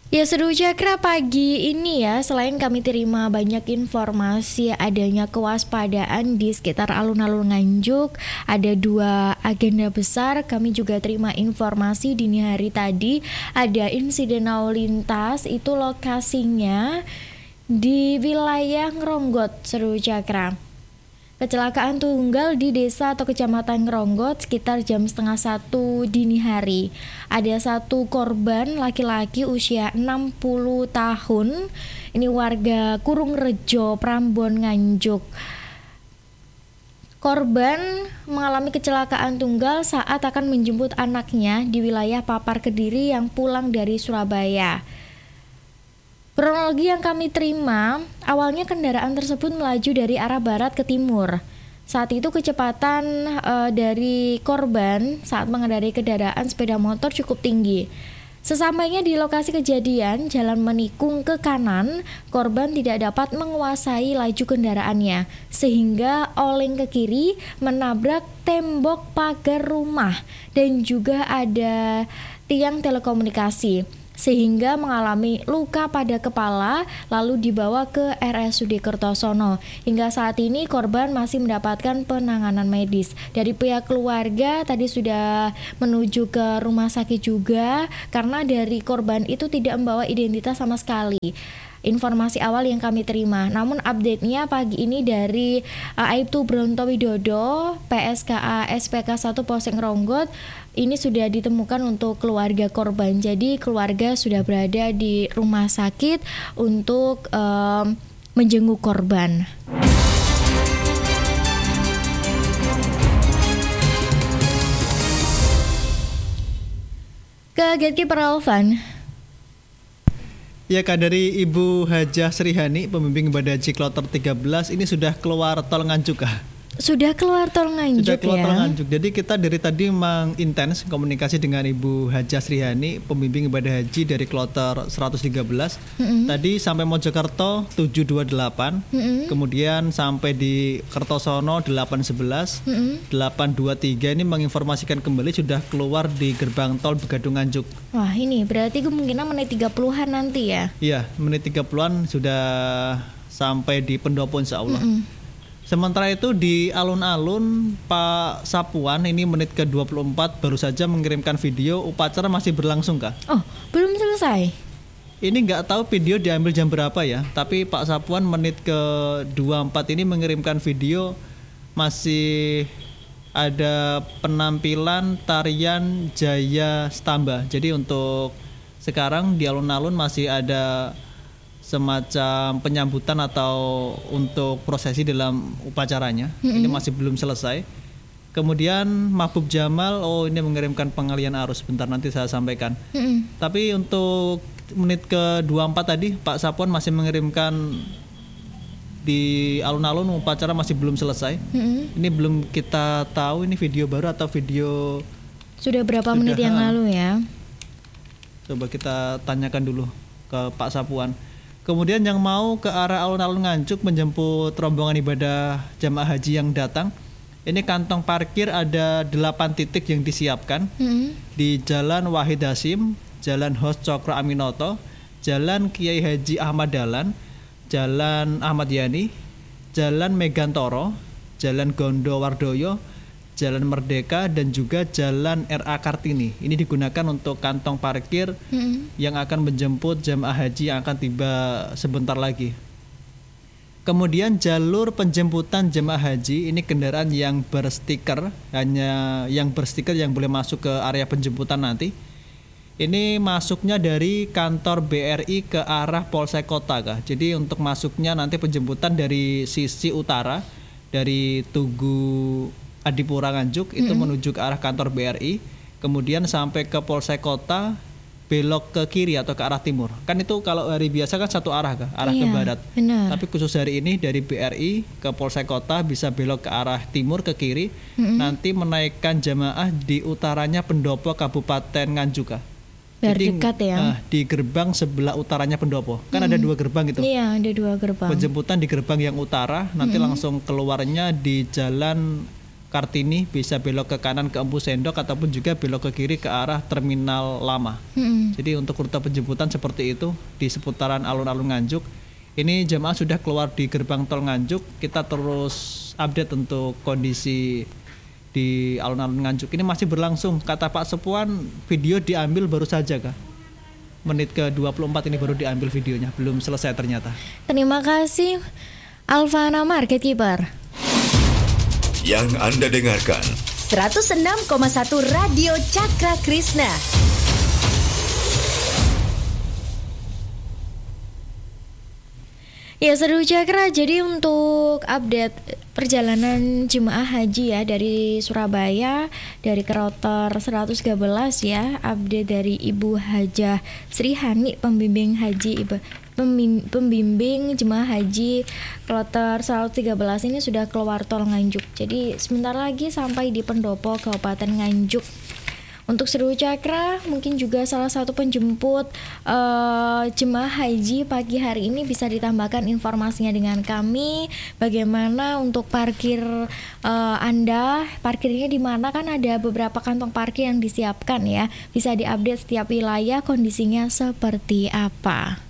Ya, Seru Cakra pagi ini ya, selain kami terima banyak informasi adanya kewaspadaan di sekitar alun-alun Nganjuk, ada dua agenda besar. Kami juga terima informasi dini hari tadi ada insiden lalu lintas, itu lokasinya di wilayah Ngronggot, Seru Cakra. Kecelakaan tunggal di desa atau kecamatan Ngronggot sekitar jam 12:30 dini hari. Ada satu korban laki-laki usia 60 tahun. Ini warga Kurung Rejo, Prambon, Nganjuk. Korban mengalami kecelakaan tunggal saat akan menjemput anaknya di wilayah Papar Kediri yang pulang dari Surabaya. Kronologi yang kami terima, awalnya kendaraan tersebut melaju dari arah barat ke timur. Saat itu kecepatan dari korban saat mengendarai kendaraan sepeda motor cukup tinggi. Sesampainya di lokasi kejadian, jalan menikung ke kanan, korban tidak dapat menguasai laju kendaraannya, sehingga oleng ke kiri menabrak tembok pagar rumah dan juga ada tiang telekomunikasi, sehingga mengalami luka pada kepala lalu dibawa ke RSUD Kertosono. Hingga saat ini korban masih mendapatkan penanganan medis. Dari pihak keluarga tadi sudah menuju ke rumah sakit juga karena dari korban itu tidak membawa identitas sama sekali. Informasi awal yang kami terima. Namun update-nya pagi ini dari Aibtu Bronto Widodo, PSKA SPK 1 Polsek Ngronggot, ini sudah ditemukan untuk keluarga korban. Jadi keluarga sudah berada di rumah sakit untuk menjenguk korban. Ke Gatekeeper Alvan. Ya Kak, dari Ibu Hajah Srihani, pembimbing ibadah haji kloter 13, ini sudah keluar tol Nganjuk Kak? Sudah keluar tol Nganjuk ya? Sudah keluar tol Nganjuk. Jadi kita dari tadi memang intens komunikasi dengan Ibu Hajah Srihani, pembimbing ibadah haji dari kloter 113. Tadi sampai Mojokerto 728, kemudian sampai di Kertosono 811, 823 ini menginformasikan kembali sudah keluar di gerbang tol Begadung Nganjuk. Wah, ini berarti kemungkinan menit 30-an nanti ya? Iya, menit 30-an sudah sampai di pendopo insya Allah. Sementara itu di alun-alun Pak Sapuan ini menit ke-24 baru saja mengirimkan video upacara masih berlangsung Kak. Oh, belum selesai? Ini nggak tahu video diambil jam berapa ya, tapi Pak Sapuan menit ke-24 ini mengirimkan video masih ada penampilan tarian Jaya Stamba. Jadi untuk sekarang di alun-alun masih ada semacam penyambutan atau untuk prosesi dalam upacaranya. Ini masih belum selesai. Kemudian Mahbub Jamal, ini mengirimkan pengalian arus. Bentar nanti saya sampaikan. Tapi untuk menit ke-24 tadi Pak Sapuan masih mengirimkan di alun-alun upacara masih belum selesai. Ini belum kita tahu ini video baru atau video sudah berapa menit yang lalu ya. Coba kita tanyakan dulu ke Pak Sapuan. Kemudian yang mau ke arah alun-alun Nganjuk menjemput rombongan ibadah jamaah haji yang datang, ini kantong parkir ada 8 titik yang disiapkan di Jalan Wahid Hasim, Jalan Hos Cokro Aminoto, Jalan Kiai Haji Ahmad Dahlan, Jalan Ahmad Yani, Jalan Megantoro, Jalan Gondo Wardoyo, Jalan Merdeka, dan juga Jalan RA Kartini. Ini digunakan untuk kantong parkir yang akan menjemput jamaah haji yang akan tiba sebentar lagi. Kemudian jalur penjemputan jamaah haji ini kendaraan yang berstiker, hanya yang berstiker yang boleh masuk ke area penjemputan nanti. Ini masuknya dari kantor BRI ke arah Polsek Kota Kak. Jadi untuk masuknya nanti penjemputan dari sisi utara dari Tugu Adipura Nganjuk itu menuju ke arah kantor BRI, kemudian sampai ke Polsek Kota belok ke kiri atau ke arah timur. Kan itu kalau hari biasa kan satu arah Kak, arah ke barat. Benar. Tapi khusus hari ini dari BRI ke Polsek Kota bisa belok ke arah timur ke kiri, nanti menaikkan jamaah di utaranya Pendopo Kabupaten Nganjuk Kak. Jadi dekat ya. Di gerbang sebelah utaranya Pendopo. Kan ada 2 gerbang gitu. Iya, ada 2 gerbang. Penjemputan di gerbang yang utara, nanti langsung keluarnya di Jalan Kartini bisa belok ke kanan ke Empu Sendok ataupun juga belok ke kiri ke arah terminal lama. Jadi untuk rute penjemputan seperti itu di seputaran alun-alun Nganjuk. Ini jemaah sudah keluar di gerbang tol Nganjuk, kita terus update untuk kondisi di alun-alun Nganjuk. Ini masih berlangsung, kata Pak Sepuan video diambil baru saja Kak. Menit ke 24 ini baru diambil videonya, belum selesai ternyata. Terima kasih Alfana Market Keeper. Yang Anda dengarkan 106,1 Radio Cakra Krishna. Ya Seru Cakra, jadi untuk update perjalanan jemaah haji ya dari Surabaya, dari Kloter 113 ya, update dari Ibu Hajah Sri Hani, pembimbing haji pembimbing jemaah haji Kloter 113 ini sudah keluar tol Nganjuk. Jadi sebentar lagi sampai di Pendopo, Kabupaten Nganjuk. Untuk Seru Cakra, mungkin juga salah satu penjemput jemaah haji pagi hari ini bisa ditambahkan informasinya dengan kami. Bagaimana untuk parkir Anda, parkirnya di mana, kan ada beberapa kantong parkir yang disiapkan ya. Bisa diupdate setiap wilayah kondisinya seperti apa.